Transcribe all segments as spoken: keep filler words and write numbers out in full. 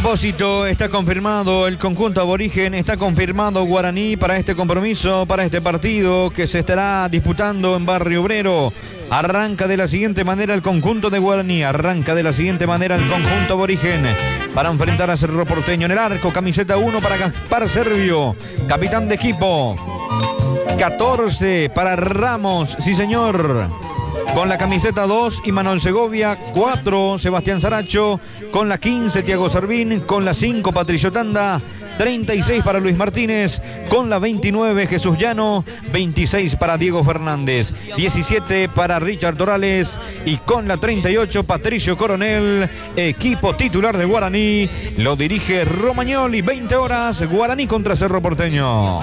propósito, está confirmado el conjunto aborigen, está confirmado Guaraní para este compromiso, para este partido que se estará disputando en Barrio Obrero. Arranca de la siguiente manera el conjunto de Guaraní, arranca de la siguiente manera el conjunto aborigen para enfrentar a Cerro Porteño en el arco. Camiseta uno para Gaspar Servio, capitán de equipo. catorce para Ramos, sí señor. Con la camiseta dos, Imanol Segovia. cuatro, Sebastián Saracho. Con la quince, Tiago Servín. Con la cinco, Patricio Tanda. treinta y seis para Luis Martínez. Con la veintinueve, Jesús Llano. veintiséis para Diego Fernández. diecisiete para Richard Torales. Y con la treinta y ocho, Patricio Coronel. Equipo titular de Guaraní. Lo dirige Romagnoli. veinte horas, Guaraní contra Cerro Porteño.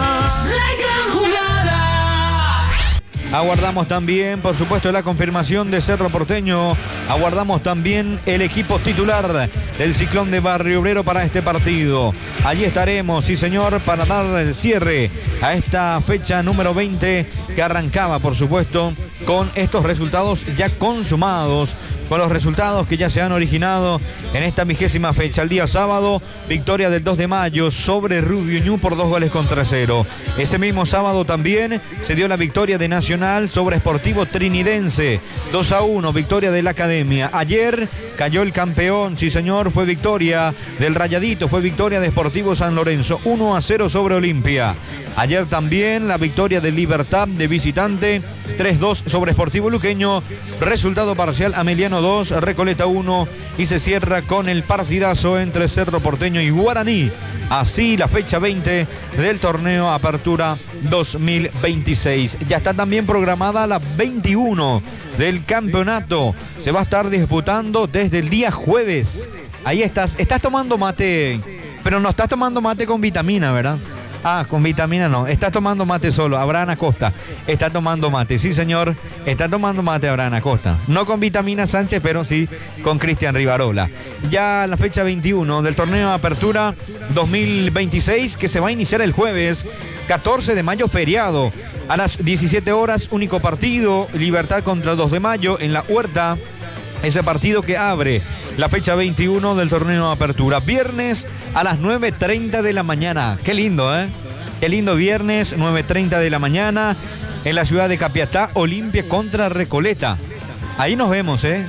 Aguardamos también, por supuesto, la confirmación de Cerro Porteño. Aguardamos también el equipo titular del Ciclón de Barrio Obrero para este partido. Allí estaremos, sí señor, para dar el cierre a esta fecha número veinte que arrancaba, por supuesto, con estos resultados ya consumados, con los resultados que ya se han originado en esta vigésima fecha. El día sábado, victoria del dos de mayo sobre Rubio Ñu por dos goles contra cero. Ese mismo sábado también se dio la victoria de Nacional sobre Sportivo Trinidense, dos a uno, victoria de la Academia. Ayer cayó el campeón, sí señor, fue victoria del Rayadito, fue victoria de Sportivo San Lorenzo, uno a cero sobre Olimpia. Ayer también la victoria de Libertad de visitante, tres dos sobre Sportivo Luqueño, resultado parcial Ameliano dos, Recoleta uno, y se cierra con el partidazo entre Cerro Porteño y Guaraní. Así la fecha veinte del torneo Apertura dos mil veintiséis. Ya está también programada la veintiuno del campeonato. Se va a estar disputando desde el día jueves. Ahí estás, estás tomando mate, pero no estás tomando mate con vitamina, ¿verdad? Ah, con vitamina no. Está tomando mate solo. Abraham Acosta está tomando mate. Sí, señor. Está tomando mate Abraham Acosta. No con vitamina Sánchez, pero sí con Cristian Rivarola. Ya la fecha veintiuno del torneo Apertura dos mil veintiséis, que se va a iniciar el jueves catorce de mayo, feriado. A las diecisiete horas, único partido. Libertad contra el dos de mayo en la Huerta. Ese partido que abre la fecha veintiuno del torneo Apertura. Viernes a las nueve treinta de la mañana. Qué lindo, ¿eh? Qué lindo viernes, nueve treinta de la mañana. En la ciudad de Capiatá, Olimpia contra Recoleta. Ahí nos vemos, ¿eh?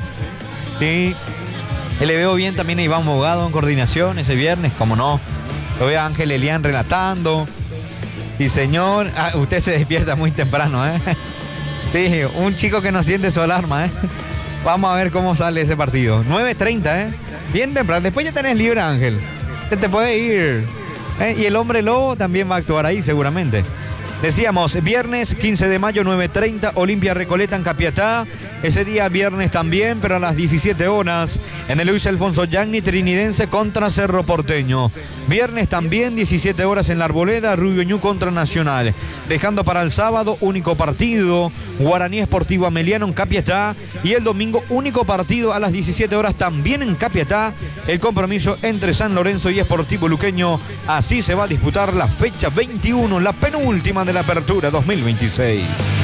Sí. Le veo bien también a Iván Bogado en coordinación ese viernes, como no. Lo veo a Ángel Elián relatando. Y señor, ah, usted se despierta muy temprano, ¿eh? Sí, un chico que no siente su alarma, ¿eh? Vamos a ver cómo sale ese partido. nueve treinta, ¿eh? Bien temprano. Después ya tenés libre, Ángel. Se te puede ir. ¿Eh? Y el hombre lobo también va a actuar ahí, seguramente. Decíamos, viernes quince de mayo, nueve treinta, Olimpia Recoleta en Capiatá. Ese día viernes también, pero a las diecisiete horas, en el Luis Alfonso Yagni, Trinidense contra Cerro Porteño. Viernes también, diecisiete horas en la Arboleda, Rubio Ñu contra Nacional. Dejando para el sábado, único partido, Guaraní Sportivo Ameliano en Capiatá. Y el domingo, único partido a las diecisiete horas también en Capiatá. El compromiso entre San Lorenzo y Sportivo Luqueño. Así se va a disputar la fecha veintiuno, la penúltima de la Apertura dos mil veintiséis.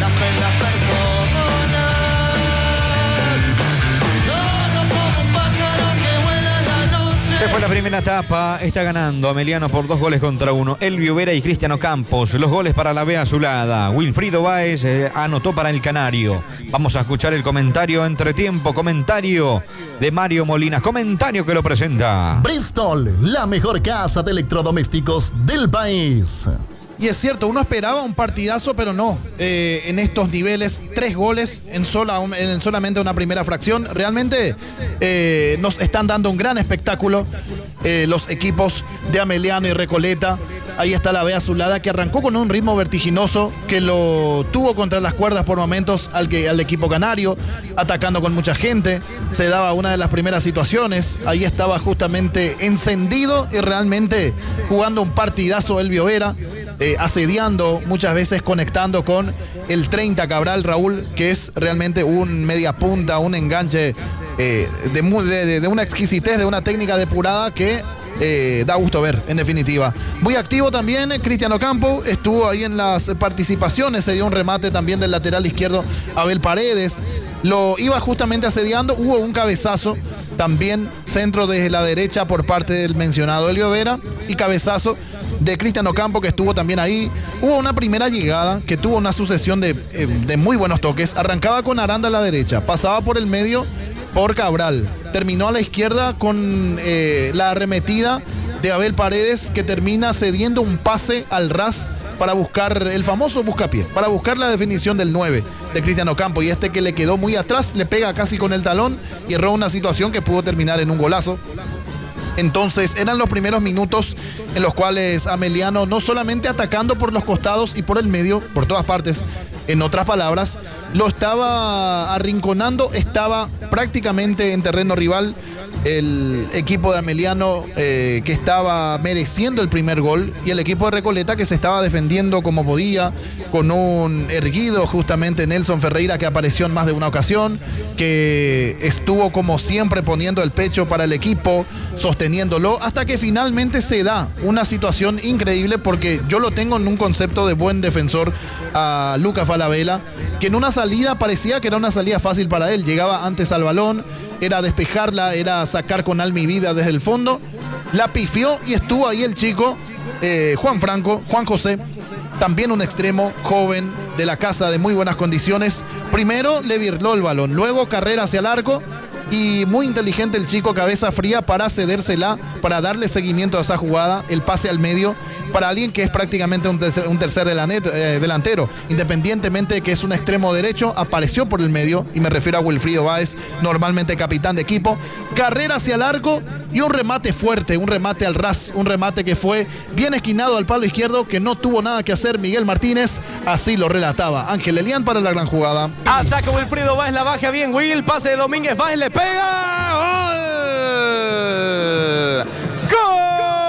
Se fue la primera etapa, está ganando Ameliano por dos goles contra uno. Elvio Vera y Cristiano Campos, los goles para la B azulada. Wilfrido Báez eh, anotó para el Canario. Vamos a escuchar el comentario entre tiempo, comentario de Mario Molinas, comentario que lo presenta Bristol, la mejor casa de electrodomésticos del país. Y es cierto, uno esperaba un partidazo, pero no. Eh, en estos niveles, tres goles en, sola, en solamente una primera fracción. Realmente eh, nos están dando un gran espectáculo eh, los equipos de Ameliano y Recoleta. Ahí está la B azulada, que arrancó con un ritmo vertiginoso, que lo tuvo contra las cuerdas por momentos al, que, al equipo canario, atacando con mucha gente. Se daba una de las primeras situaciones. Ahí estaba justamente encendido y realmente jugando un partidazo Elvio Vera. Eh, asediando, muchas veces conectando con el treinta Cabral Raúl, que es realmente un media punta, un enganche eh, de, de, de una exquisitez, de una técnica depurada que eh, da gusto ver, en definitiva. Muy activo también Cristiano Campo, estuvo ahí en las participaciones, se dio un remate también del lateral izquierdo Abel Paredes, lo iba justamente asediando, hubo un cabezazo También centro desde la derecha por parte del mencionado Elio Vera y cabezazo de Cristian Ocampo, que estuvo también ahí. Hubo una primera llegada que tuvo una sucesión de, eh, de muy buenos toques. Arrancaba con Aranda a la derecha, pasaba por el medio por Cabral, terminó a la izquierda con eh, la arremetida de Abel Paredes, que termina cediendo un pase al ras para buscar el famoso buscapié, para buscar la definición del nueve de Cristian Ocampo, y este que le quedó muy atrás, le pega casi con el talón y erró una situación que pudo terminar en un golazo. Entonces eran los primeros minutos en los cuales Ameliano, no solamente atacando por los costados y por el medio, por todas partes, en otras palabras, lo estaba arrinconando, estaba prácticamente en terreno rival el equipo de Ameliano, eh, que estaba mereciendo el primer gol, y el equipo de Recoleta, que se estaba defendiendo como podía, con un erguido justamente Nelson Ferreira, que apareció en más de una ocasión, que estuvo como siempre poniendo el pecho para el equipo, sosteniéndolo, hasta que finalmente se da una situación increíble, porque yo lo tengo en un concepto de buen defensor a Lucas Falabella, que en una salida parecía que era una salida fácil para él, llegaba antes al balón, era despejarla, era sacar con alma y vida desde el fondo, la pifió y estuvo ahí el chico eh, Juan Franco, Juan José, también un extremo joven de la casa de muy buenas condiciones. Primero le virló el balón, luego carrera hacia el arco, y muy inteligente el chico, cabeza fría para cedérsela, para darle seguimiento a esa jugada, el pase al medio, para alguien que es prácticamente un tercer, un tercer delanete, eh, delantero, independientemente de que es un extremo derecho, apareció por el medio, y me refiero a Wilfrido Báez, normalmente capitán de equipo, carrera hacia el arco y un remate fuerte, un remate al ras, un remate que fue bien esquinado al palo izquierdo, que no tuvo nada que hacer Miguel Martínez, así lo relataba Ángel Elián para la gran jugada. Ataca Wilfrido Báez, la baja bien Will, pase de Domínguez, Báez le pega, ¡gol! ¡Gol!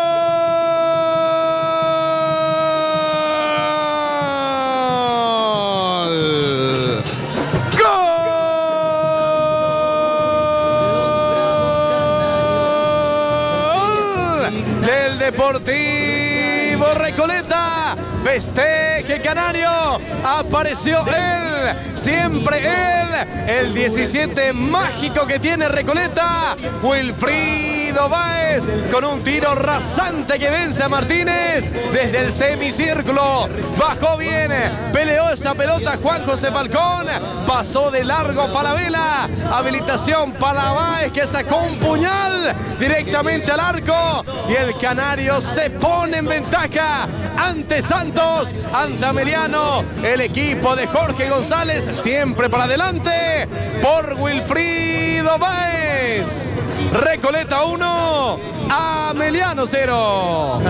Del Deportivo Recoleta, festeje Canario, apareció él, siempre él, el diecisiete mágico que tiene Recoleta, Wilfrido Báez, con un tiro rasante que vence a Martínez desde el semicírculo, bajó bien, peleó esa pelota Juan José Falcón, pasó de largo Falabella, habilitación para Báez, que sacó un puñal directamente al arco, y el Canario se pone en ventaja ante Santos, ante Ameliano, el equipo de Jorge González, siempre para adelante, por Wilfrido Báez. Recoleta uno, Ameliano cero.